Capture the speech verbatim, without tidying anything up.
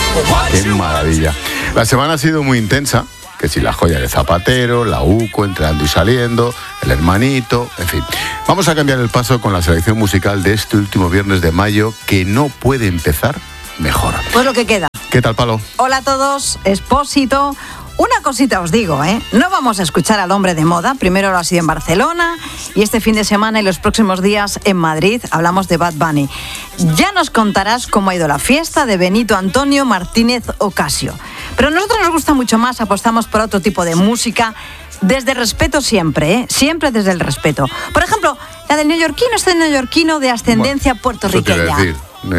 Qué maravilla. La semana ha sido muy intensa, que si la joya de Zapatero, la UCO, entrando y saliendo, el hermanito, en fin. Vamos a cambiar el paso con la selección musical de este último viernes de mayo, que no puede empezar mejor. Pues lo que queda. ¿Qué tal, Palo? Hola a todos, Expósito. Una cosita os digo, ¿eh? No vamos a escuchar al hombre de moda. Primero lo ha sido en Barcelona y este fin de semana y los próximos días en Madrid. Hablamos de Bad Bunny. Ya nos contarás cómo ha ido la fiesta de Benito Antonio Martínez Ocasio. Pero a nosotros nos gusta mucho más, apostamos por otro tipo de música, desde el respeto siempre, ¿eh? Siempre desde el respeto. Por ejemplo, la del neoyorquino, este neoyorquino de ascendencia bueno, puertorriqueña.